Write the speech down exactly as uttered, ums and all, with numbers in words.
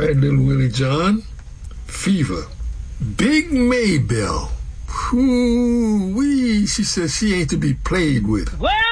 right, little Willie John. Fever. Big Maybelle. Ooh-wee, she says she ain't to be played with. Well,